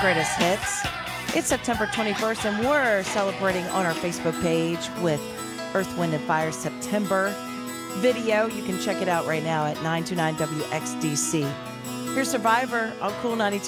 greatest hits. It's September 21st, and we're celebrating on our Facebook page with Earth, Wind, and Fire September video. You can check it out right now at 929 WXDC. Here's Survivor on Cool 92.